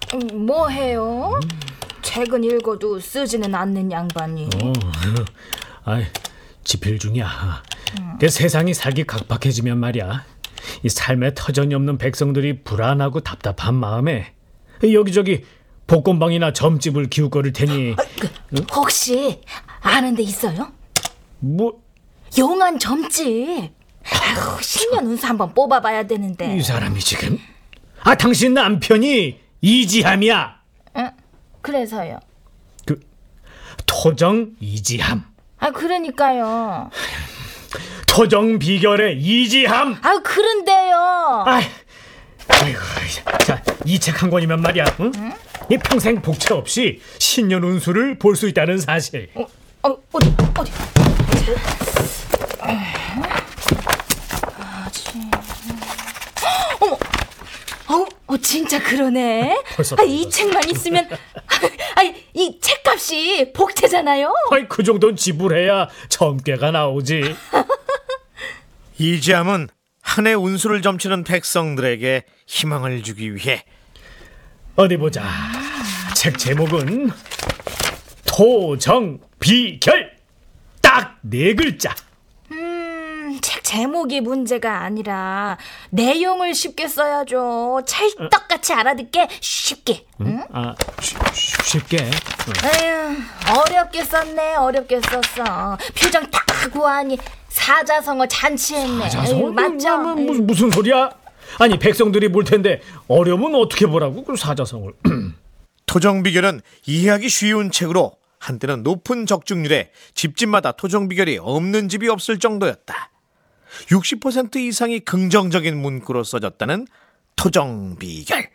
뭐 해요? 책은 읽어도 쓰지는 않는 양반이. 집필 중이야. 그 세상이 살기 각박해지면 말이야, 이 삶에 터전이 없는 백성들이 불안하고 답답한 마음에 여기저기 복권방이나 점집을 기웃거릴 테니. 혹시 아는 데 있어요? 뭐? 용한 점집. 신년 운수 한번 뽑아봐야 되는데. 이 사람이 지금? 당신 남편이 이지함이야. 그래서요? 토정 이지함. 그러니까요. 토정 비결의 이지함. 그런데요. 아이고, 자, 이 책 한 권이면 말이야, 응? 이 평생 복채 없이 신년 운수를 볼 수 있다는 사실. 어디? 어머, 진짜 그러네. 이 책만 있으면 이 책값이 복채잖아요. 그 정도는 지불해야 점괘가 나오지. 이지함은 한 해 운수를 점치는 백성들에게 희망을 주기 위해. 어디 보자. 책 제목은 토정비결. 딱 4글자. 책 제목이 문제가 아니라 내용을 쉽게 써야죠. 찰떡같이 알아듣게 쉽게. 응? 쉽게. 에휴, 어렵게 썼어. 표정 딱 하고 하니 사자성어 잔치했네. 사자성어? 맞죠? 무슨 소리야? 아니, 백성들이 볼 텐데 어려우면 어떻게 보라고 그 사자성어를. 토정비결은 이해하기 쉬운 책으로 한때는 높은 적중률에 집집마다 토정비결이 없는 집이 없을 정도였다. 60% 이상이 긍정적인 문구로 써졌다는 토정비결.